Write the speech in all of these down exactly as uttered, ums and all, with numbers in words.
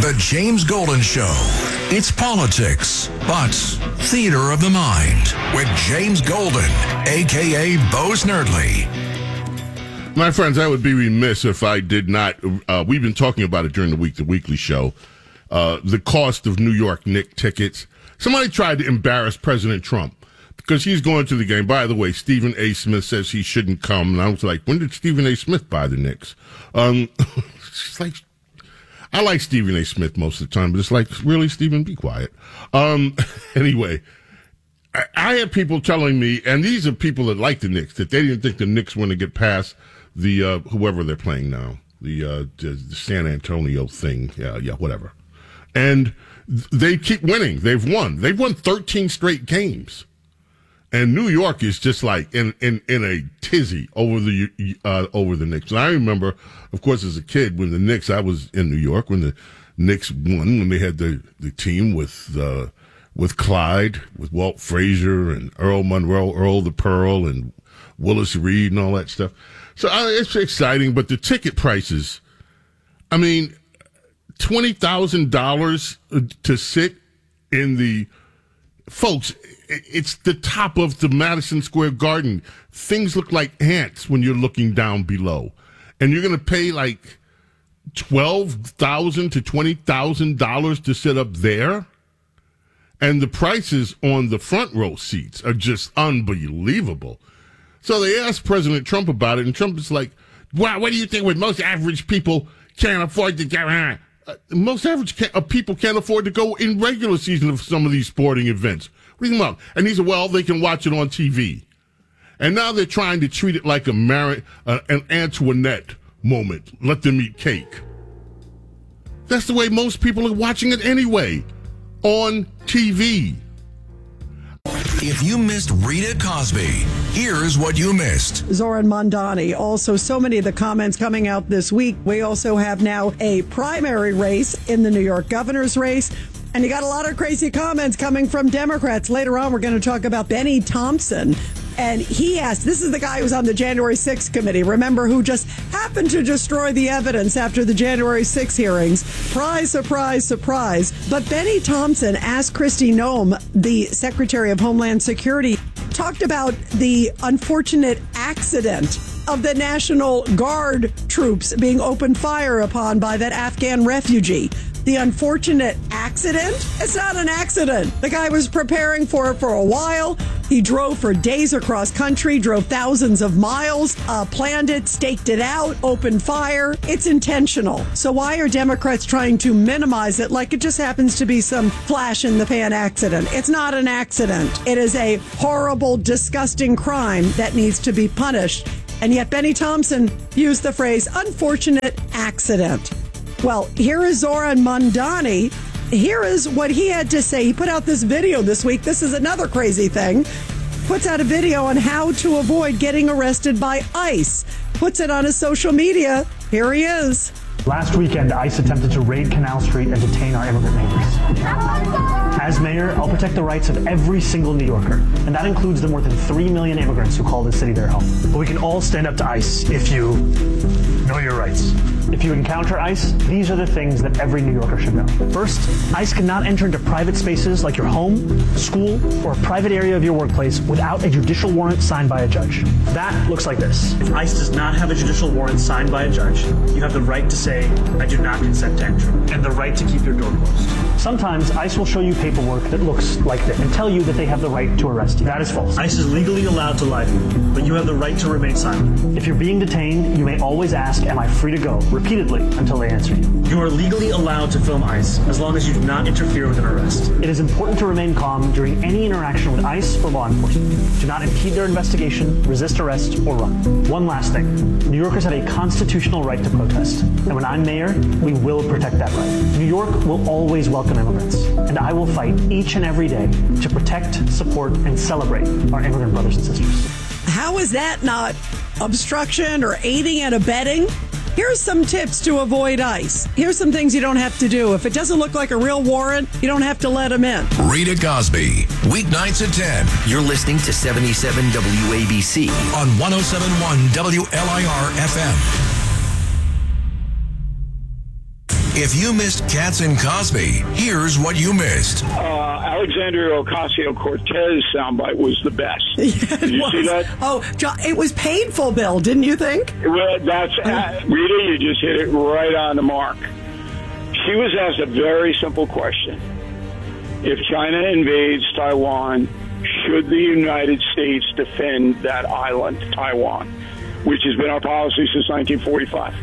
The James Golden Show. It's politics, but theater of the mind with James Golden, a k a. Bo Snerdley. My friends, I would be remiss if I did not. Uh, we've been talking about it during the week, the weekly show. Uh, the cost of New York Knicks tickets. Somebody tried to embarrass President Trump because he's going to the game. By the way, Stephen A. Smith says he shouldn't come. And I was like, when did Stephen A. Smith buy the Knicks? Um, it's like, I like Stephen A. Smith most of the time, but it's like, really, Stephen, be quiet. Um, anyway, I, I had people telling me, and these are people that like the Knicks, that they didn't think the Knicks were going to get past the uh, whoever they're playing now, the, uh, the, the San Antonio thing, yeah, yeah, whatever. And they keep winning. They've won. They've won thirteen straight games. And New York is just like in, in, in a tizzy over the uh, over the Knicks. And I remember, of course, as a kid, when the Knicks, I was in New York, when the Knicks won, when they had the, the team with uh, with Clyde, with Walt Frazier and Earl Monroe, Earl the Pearl, and Willis Reed and all that stuff. So uh, it's exciting, but the ticket prices, I mean, twenty thousand dollars to sit in the, folks, it's the top of the Madison Square Garden. Things look like ants when you're looking down below. And you're going to pay like twelve thousand dollars to twenty thousand dollars to sit up there? And the prices on the front row seats are just unbelievable. So they asked President Trump about it, and Trump is like, wow, what do you think when most average people can't afford to go? Uh, most average can, uh, people can't afford to go in regular season of some of these sporting events. What do you think about? And he said, well, they can watch it on T V. And now they're trying to treat it like a Mar- uh, an Antoinette moment. Let them eat cake. That's the way most people are watching it anyway, on T V. If you missed Rita Cosby, here's what you missed. Zoran Mondani. Also, so many of the comments coming out this week. We also have now a primary race in the New York governor's race. And you got a lot of crazy comments coming from Democrats. Later on, we're going to talk about Benny Thompson. And he asked, this is the guy who was on the January sixth committee, remember, who just happened to destroy the evidence after the January sixth hearings. Surprise, surprise, surprise. But Benny Thompson asked Kristi Noem, the Secretary of Homeland Security, talked about the unfortunate accident of the National Guard troops being opened fire upon by that Afghan refugee. The unfortunate accident? It's not an accident. The guy was preparing for it for a while. He drove for days across country, drove thousands of miles, uh, planned it, staked it out, opened fire. It's intentional. So why are Democrats trying to minimize it like it just happens to be some flash in the pan accident? It's not an accident. It is a horrible, disgusting crime that needs to be punished. And yet Benny Thompson used the phrase unfortunate accident. Well, here is Zoran Mondani. Here is what he had to say. He put out this video this week. This is another crazy thing. Puts out a video on how to avoid getting arrested by ICE. Puts it on his social media. Here he is. Last weekend, ICE attempted to raid Canal Street and detain our immigrant neighbors. As mayor, I'll protect the rights of every single New Yorker, and that includes the more than three million immigrants who call this city their home. But we can all stand up to ICE if you know your rights. If you encounter ICE, these are the things that every New Yorker should know. First, ICE cannot enter into private spaces like your home, school, or a private area of your workplace without a judicial warrant signed by a judge. That looks like this. If ICE does not have a judicial warrant signed by a judge, you have the right to say, I do not consent to entry, and the right to keep your door closed. Sometimes ICE will show you paperwork that looks like this and tell you that they have the right to arrest you. That is false. ICE is legally allowed to lie to you, but you have the right to remain silent. If you're being detained, you may always ask, am I free to go? Repeatedly until they answer you. You are legally allowed to film ICE as long as you do not interfere with an arrest. It is important to remain calm during any interaction with ICE or law enforcement. Do not impede their investigation, resist arrest, or run. One last thing. New Yorkers have a constitutional right to protest, and when I'm mayor, we will protect that right. New York will always welcome immigrants, and I will fight each and every day to protect, support, and celebrate our immigrant brothers and sisters. How is that not obstruction or aiding and abetting? Here's some tips to avoid ICE. Here's some things you don't have to do. If it doesn't look like a real warrant, you don't have to let them in. Rita Cosby, weeknights at ten. You're listening to seventy-seven W A B C on one oh seven point one W L I R F M. If you missed Katz and Cosby, here's what you missed. Uh, Alexandria Ocasio-Cortez soundbite was the best. Yeah, Did you was. see that? Oh, John, it was painful, Bill, didn't you think? Well, that's uh, Rita. You just hit it right on the mark. She was asked a very simple question: if China invades Taiwan, should the United States defend that island, Taiwan, which has been our policy since nineteen forty-five?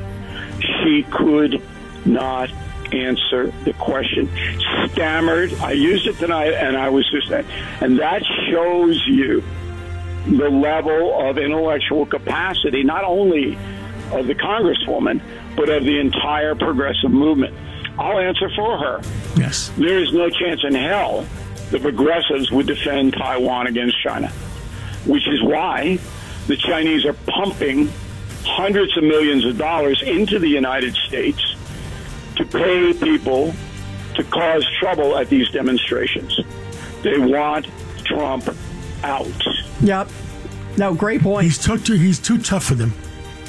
She could not answer the question. Stammered. I used it tonight, and I was just, and that shows you the level of intellectual capacity, not only of the Congresswoman, but of the entire progressive movement. I'll answer for her. Yes. There is no chance in hell the progressives would defend Taiwan against China, which is why the Chinese are pumping hundreds of millions of dollars into the United States to pay people to cause trouble at these demonstrations. They want Trump out. Yep. No, great point. He's too, too, he's too tough for them.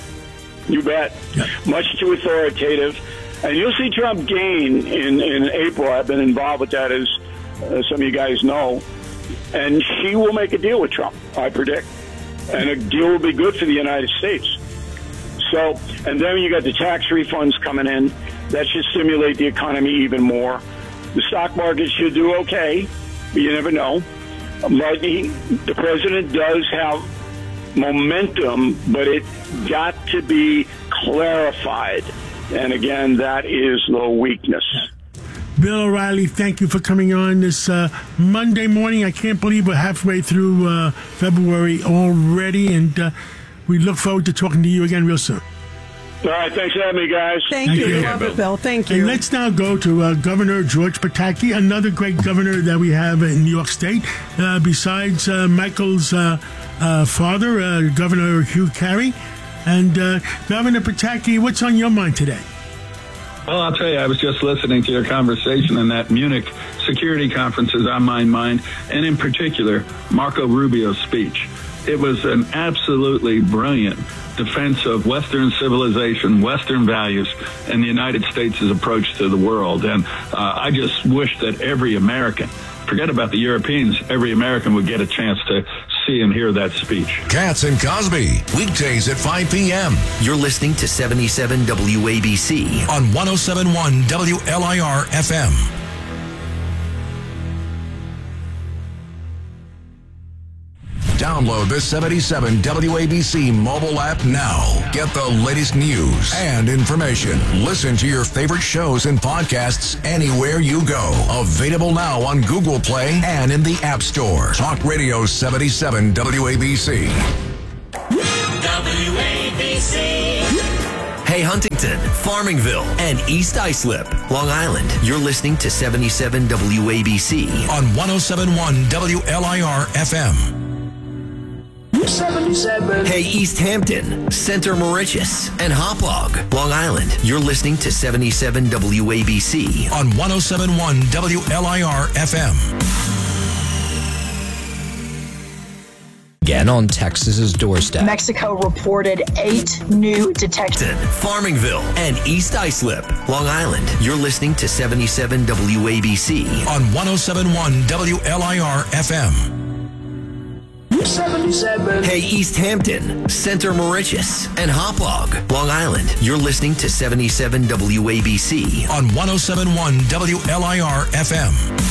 You bet. Yep. Much too authoritative. And you'll see Trump gain in, in April. I've been involved with that, as uh, some of you guys know. And she will make a deal with Trump, I predict. And a deal will be good for the United States. So, and then you got the tax refunds coming in. That should stimulate the economy even more. The stock market should do okay, but you never know. But he, the president does have momentum, but it got to be clarified. And again, that is the weakness. Bill O'Reilly, thank you for coming on this uh, Monday morning. I can't believe we're halfway through uh, February already, and uh, we look forward to talking to you again real soon. All right, thanks for having me, guys. Thank, Thank you. you. Love it, Bill. Thank you. And let's now go to uh, Governor George Pataki, another great governor that we have in New York State, uh, besides uh, Michael's uh, uh, father, uh, Governor Hugh Carey. And uh, Governor Pataki, what's on your mind today? Well, I'll tell you, I was just listening to your conversation, and that Munich security conference is on my mind, and in particular, Marco Rubio's speech. It was an absolutely brilliant defense of Western civilization, Western values, and the United States' approach to the world. And uh, I just wish that every American, forget about the Europeans, every American would get a chance to see and hear that speech. Katz and Cosby, weekdays at five p.m. You're listening to seventy-seven W A B C on one oh seven point one W L I R F M. Download the seventy-seven W A B C mobile app now. Get the latest news and information. Listen to your favorite shows and podcasts anywhere you go. Available now on Google Play and in the App Store. Talk Radio seventy-seven W A B C. W A B C. Hey, Huntington, Farmingville, and East Islip, Long Island. You're listening to seventy-seven W A B C on one oh seven point one W L I R F M. seventy-seven. Hey, East Hampton, Center Mauritius, and Hauppauge, Long Island. You're listening to seventy-seven W A B C on one oh seven point one W L I R F M. Again on Texas's doorstep. Mexico reported eight new detectives. Farmingville, and East Islip, Long Island. You're listening to seventy-seven W A B C on one oh seven point one W L I R F M. seventy-seven. Hey, East Hampton, Center Mauritius, and Hauppauge, Long Island. You're listening to seventy-seven W A B C on one oh seven point one W L I R F M.